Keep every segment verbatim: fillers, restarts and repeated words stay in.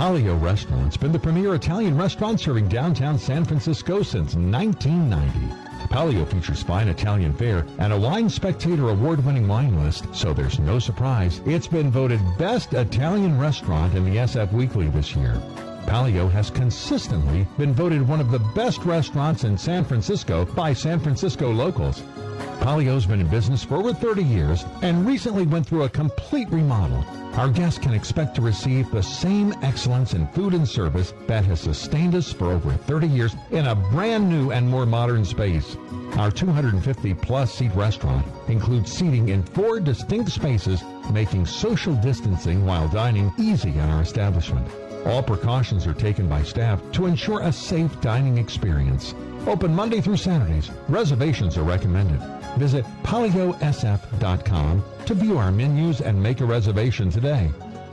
Palio Restaurant's been the premier Italian restaurant serving downtown San Francisco since nineteen ninety. Palio features fine Italian fare and a Wine Spectator award-winning wine list, so there's no surprise it's been voted Best Italian Restaurant in the S F Weekly this year. Palio has consistently been voted one of the best restaurants in San Francisco by San Francisco locals. Palio's been in business for over thirty years and recently went through a complete remodel. Our guests can expect to receive the same excellence in food and service that has sustained us for over thirty years in a brand new and more modern space. Our two hundred fifty plus seat restaurant includes seating in four distinct spaces, making social distancing while dining easy in our establishment. All precautions are taken by staff to ensure a safe dining experience. Open Monday through Saturdays. Reservations are recommended. Visit palio s f dot com to view our menus and make a reservation today.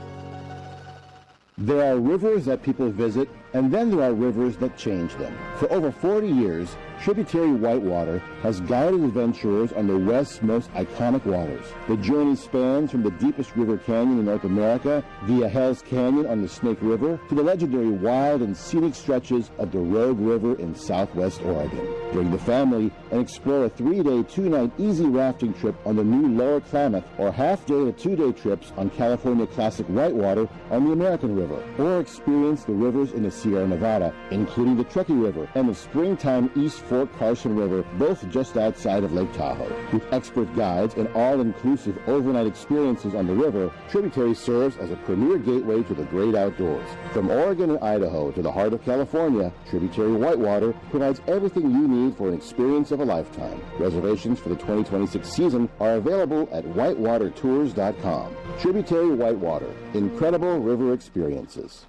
There are rivers that people visit, and then there are rivers that change them. For over forty years, Tributary Whitewater has guided adventurers on the West's most iconic waters. The journey spans from the deepest river canyon in North America via Hell's Canyon on the Snake River to the legendary wild and scenic stretches of the Rogue River in southwest Oregon. Bring the family and explore a three-day, two-night easy rafting trip on the new Lower Klamath, or half-day to two-day trips on California Classic Whitewater on the American River, or experience the rivers in the Sierra Nevada, including the Truckee River and the springtime East Fort Carson River, both just outside of Lake Tahoe. With expert guides and all-inclusive overnight experiences on the river, Tributary serves as a premier gateway to the great outdoors. From Oregon and Idaho to the heart of California, Tributary Whitewater provides everything you need for an experience of a lifetime. Reservations for the twenty twenty-six season are available at whitewater tours dot com. Tributary Whitewater, incredible river experiences.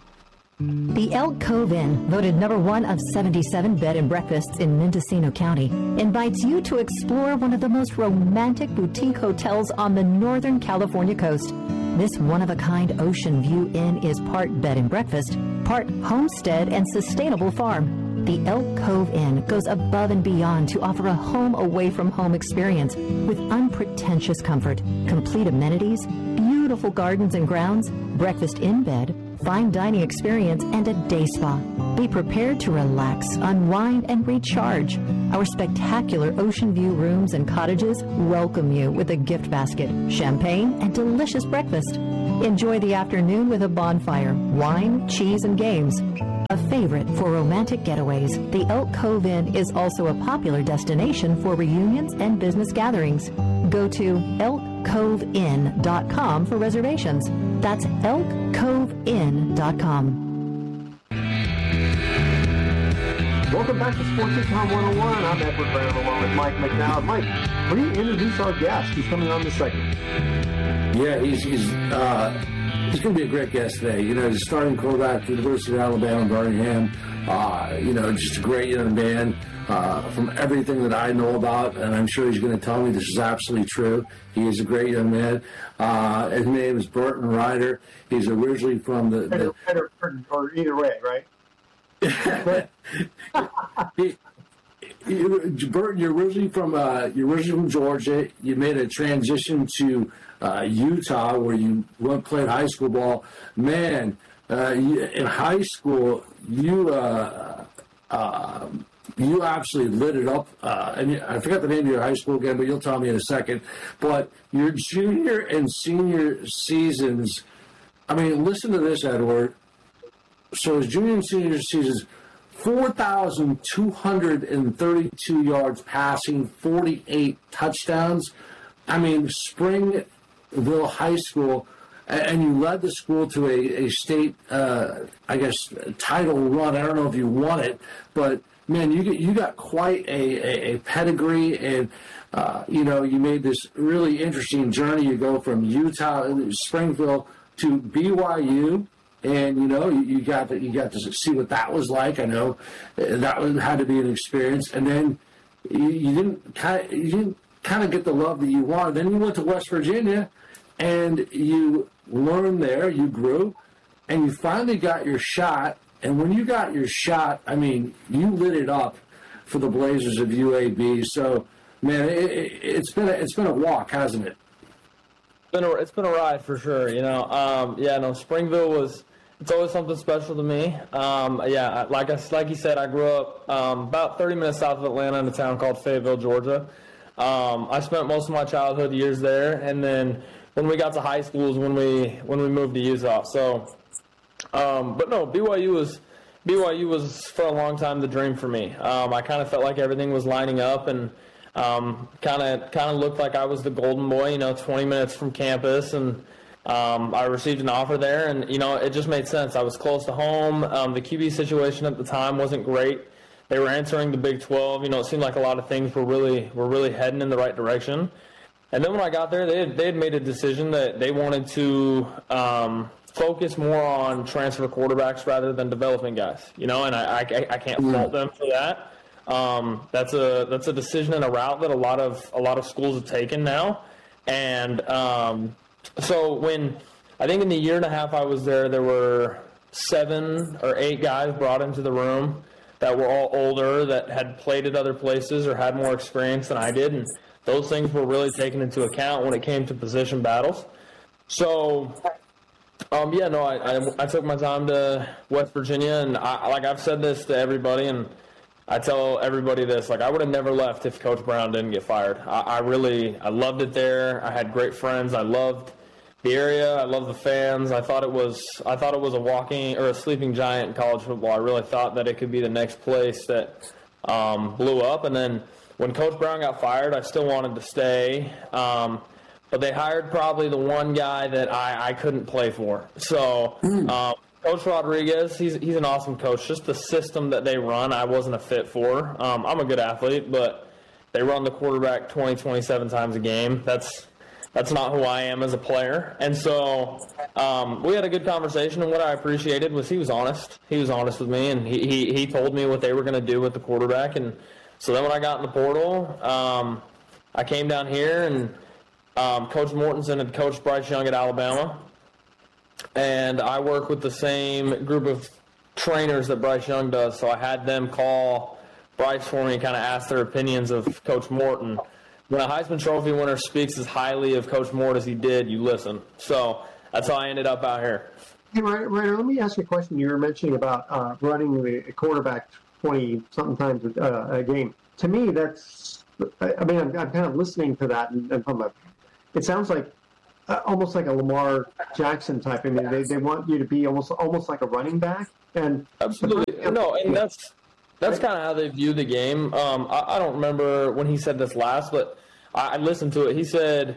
The Elk Cove Inn, voted number one of seventy-seven bed and breakfasts in Mendocino County, invites you to explore one of the most romantic boutique hotels on the Northern California coast. This one-of-a-kind ocean view inn is part bed and breakfast, part homestead and sustainable farm. The Elk Cove Inn goes above and beyond to offer a home-away-from-home experience with unpretentious comfort, complete amenities, beautiful gardens and grounds, breakfast in bed, fine dining experience, and a day spa. Be prepared to relax, unwind, and recharge. Our spectacular ocean view rooms and cottages welcome you with a gift basket, champagne, and delicious breakfast. Enjoy the afternoon with a bonfire, wine, cheese, and games. A favorite for romantic getaways, the Elk Cove Inn is also a popular destination for reunions and business gatherings. Go to elk cove inn dot com for reservations. That's elk cove inn dot com. Welcome back to Sports Econ one oh one. I'm Edward Brown along with Mike McNally. Mike, will you introduce our guest who's coming on this segment? Yeah, he's he's uh, he's going to be a great guest today. You know, he's a starting quarterback at the University of Alabama, Birmingham. Uh, you know, just a great young man. Uh, from everything that I know about, and I'm sure he's going to tell me this is absolutely true. He is a great young man. Uh, his name is Burton Ryder. He's originally from the... the either, either, or either way, right? he, he, Burton, you're originally from uh, you're originally from Georgia. You made a transition to uh, Utah, where you went played high school ball. Man, uh, you, in high school, you... Uh, uh, You absolutely lit it up. Uh, and I forgot the name of your high school again, but you'll tell me in a second. But your junior and senior seasons, I mean, listen to this, Edward. So his junior and senior seasons, four thousand two hundred thirty-two yards passing, forty-eight touchdowns. I mean, Springville High School, and you led the school to a, a state, uh, I guess, title run. I don't know if you won it, but man, you get, you got quite a, a, a pedigree, and uh, you know, you made this really interesting journey. You go from Utah, Springville, to B Y U, and you know, you, you got to, you got to see what that was like. I know that was, had to be an experience, and then you, you didn't kind of, you didn't kind of get the love that you wanted. Then you went to West Virginia, and you learned there, you grew, and you finally got your shot. And when you got your shot, I mean, you lit it up for the Blazers of U A B. So, man, it, it, it's been a, it's been a walk, hasn't it? It's been a, it's been a ride for sure. You know, um, yeah, no, Springville was It's always something special to me. Um, yeah, like I, like you said, I grew up um, about thirty minutes south of Atlanta in a town called Fayetteville, Georgia. Um, I spent most of my childhood years there, and then when we got to high school is when we when we moved to Utah. So, um, but no, B Y U was B Y U was for a long time the dream for me. Um, I kind of felt like everything was lining up, and um, kind of kind of looked like I was the golden boy. You know, twenty minutes from campus, and Um, I received an offer there, and, you know, it just made sense. I was close to home. Um, the Q B situation at the time wasn't great. They were entering the Big twelve. You know, it seemed like a lot of things were really were really heading in the right direction. And then when I got there, they had, they had made a decision that they wanted to um, focus more on transfer quarterbacks rather than developing guys. You know, and I, I, I can't fault them for that. Um, that's a that's a decision and a route that a lot of a lot of schools have taken now, and um, So when, I think in the year and a half I was there, there were seven or eight guys brought into the room that were all older, that had played at other places or had more experience than I did, and those things were really taken into account when it came to position battles. So, um, yeah, no, I, I, I took my time to West Virginia, and I, like I've said this to everybody, and I tell everybody this, like I would have never left if Coach Brown didn't get fired. I, I really, I loved it there. I had great friends. I loved the area. I loved the fans. I thought it was, I thought it was a walking or a sleeping giant in college football. I really thought that it could be the next place that um, blew up. And then when Coach Brown got fired, I still wanted to stay. Um, but they hired probably the one guy that I, I couldn't play for. So, um, Coach Rodriguez, he's he's an awesome coach. Just the system that they run, I wasn't a fit for. Um, I'm a good athlete, but they run the quarterback twenty, twenty-seven times a game. That's that's not who I am as a player. And so um, we had a good conversation, and what I appreciated was he was honest. He was honest with me, and he he, he told me what they were going to do with the quarterback. And so then when I got in the portal, um, I came down here, and um, Coach Mortensen had coached Bryce Young at Alabama. And I work with the same group of trainers that Bryce Young does, so I had them call Bryce for me and kind of ask their opinions of Coach Morton. When a Heisman Trophy winner speaks as highly of Coach Morton as he did, you listen. So that's how I ended up out here. Hey, Ryder, let me ask you a question. You were mentioning about uh, running the quarterback twenty-something times uh, a game. To me, that's – I mean, I'm, I'm kind of listening to that, and, and from a – it sounds like Uh, almost like a Lamar Jackson type. I mean, they, they want you to be almost almost like a running back. And absolutely no, and that's that's kind of how they view the game. Um, I, I don't remember when he said this last, but I, I listened to it. He said,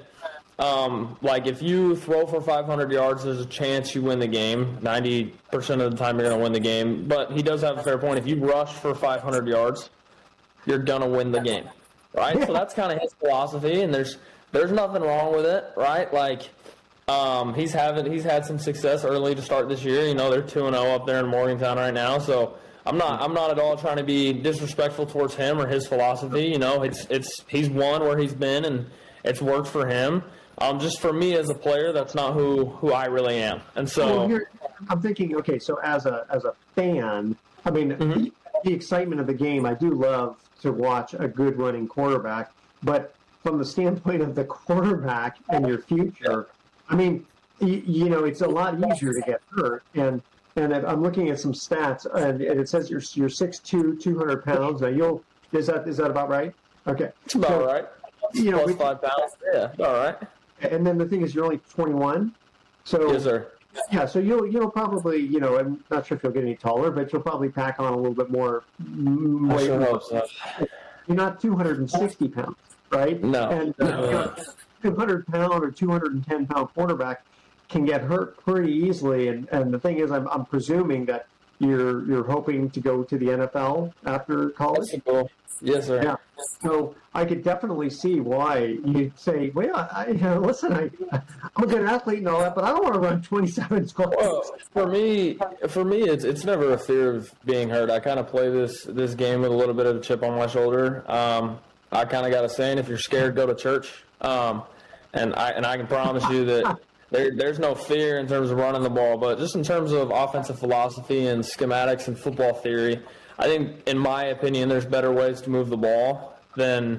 um, like if you throw for five hundred yards, there's a chance you win the game. ninety percent of the time, you're going to win the game. But he does have a fair point. If you rush for five hundred yards, you're going to win the game, right? So that's kind of his philosophy, and there's. There's nothing wrong with it, right? Like, um, he's having he's had some success early to start this year. You know, they're two and zero up there in Morgantown right now. So I'm not I'm not at all trying to be disrespectful towards him or his philosophy. You know, it's it's he's won where he's been, and it's worked for him. Um, just for me as a player, that's not who, who I really am. And so well, here, I'm thinking, okay, so as a as a fan, I mean, mm-hmm. the, the excitement of the game, I do love to watch a good running quarterback, but from the standpoint of the quarterback and your future, I mean, you, you know, it's a lot easier to get hurt. And and I'm looking at some stats, and, and it says you're you're six two, two hundred pounds. Now you'll is that is that about right? Okay, it's about so, right. You know, plus five pounds. Yeah, all right. And then the thing is, you're only twenty-one. So yes, sir. Yeah, so you'll you'll probably, you know, I'm not sure if you'll get any taller, but you'll probably pack on a little bit more weight. I sure hope so. You're not two hundred sixty pounds. Right? No. And uh, two hundred pound or two hundred ten pound quarterback can get hurt pretty easily. And, and the thing is, I'm, I'm presuming that you're you're hoping to go to the N F L after college. That's cool. Yes, sir. Yeah. So I could definitely see why you'd say, well, I, uh, listen, I, I'm a good athlete and all that, but I don't want to run twenty-seven squats. Well, for me, for me, it's it's never a fear of being hurt. I kind of play this this game with a little bit of a chip on my shoulder. Um, I kind of got a saying, if you're scared, go to church. Um, and I and I can promise you that there there's no fear in terms of running the ball, but just in terms of offensive philosophy and schematics and football theory, I think, in my opinion, there's better ways to move the ball than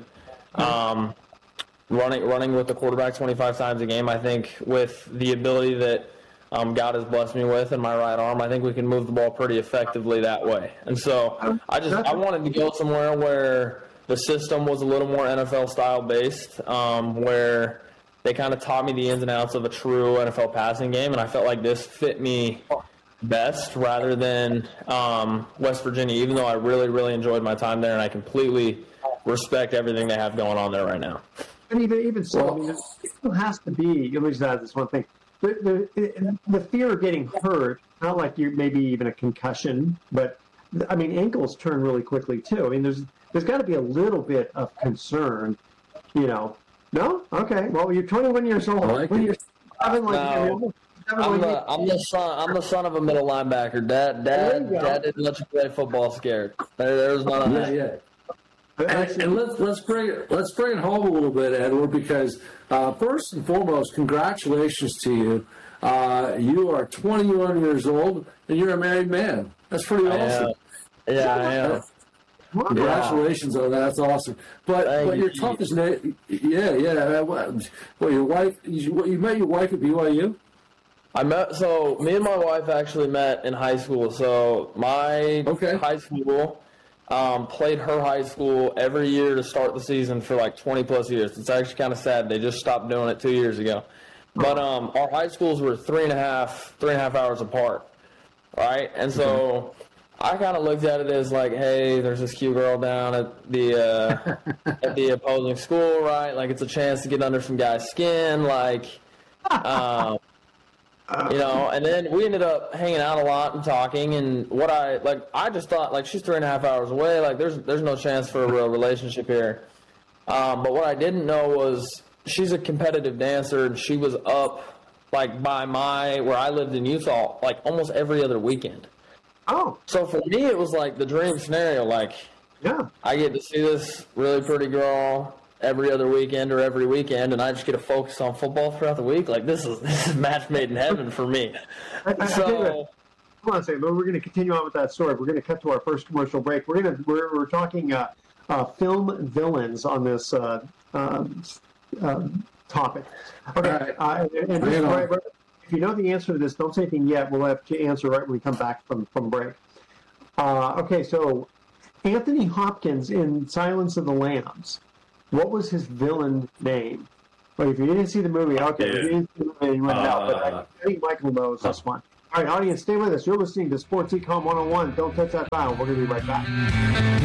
um, running running with the quarterback twenty-five times a game. I think with the ability that um, God has blessed me with in my right arm. I think we can move the ball pretty effectively that way. And so I just I wanted to go somewhere where the system was a little more N F L style based, um, where they kind of taught me the ins and outs of a true N F L passing game, and I felt like this fit me best rather than um, West Virginia, even though I really, really enjoyed my time there, and I completely respect everything they have going on there right now. And even even so, well, I mean, it still has to be. Let me just add this one thing: the the, the fear of getting hurt, not like you maybe even a concussion, but I mean ankles turn really quickly too. I mean, there's there's got to be a little bit of concern, you know. No, okay. Well, you're twenty-one years old. Like when you're having like. No. I'm the, I'm the son. I'm the son of a middle linebacker. Dad, dad, dad didn't let you play football scared. There, there's none of that. Yeah, yeah. And, and let's let's bring it let's bring it home a little bit, Edward, because uh, first and foremost, congratulations to you. Uh, you are twenty-one years old and you're a married man. That's pretty I awesome. Am. Yeah, I am. Congratulations yeah. on that. That's awesome. But Thank but your you. toughest, na- yeah, yeah. Well, your wife, you, you met your wife at B Y U. I met, so me and my wife actually met in high school. So my okay. high school um, played her high school every year to start the season for like twenty plus years. It's actually kind of sad. They just stopped doing it two years ago. But um, our high schools were three and a half, three and a half hours apart, right? And so I kind of looked at it as like, hey, there's this cute girl down at the uh, at the opposing school, right? Like it's a chance to get under some guy's skin, like. Um, You know, and then we ended up hanging out a lot and talking, and what I, like, I just thought, like, she's three and a half hours away, like, there's there's no chance for a real relationship here. Um, but what I didn't know was she's a competitive dancer, and she was up, like, by my, where I lived in Utah, like, almost every other weekend. Oh. So for me, it was, like, the dream scenario, like, yeah, I get to see this really pretty girl every other weekend or every weekend, and I just get to focus on football throughout the week. Like, this is this is match made in heaven for me. I, I, so, I hold on a second, but we're going to continue on with that story. We're going to cut to our first commercial break. We're going to we're, we're talking uh, uh, film villains on this uh, um, um, topic. Okay, right. uh, and, and just, right, right, if you know the answer to this, don't say anything yet. We'll have to answer right when we come back from from break. Uh, okay, so Anthony Hopkins in Silence of the Lambs. What was his villain name? Well, if you didn't see the movie, okay, if you didn't see the movie, you went uh, out. But I, I think Michael knows this one. All right, audience, stay with us. You're listening to Sports Econ one oh one. Don't touch that dial. We're going to be right back.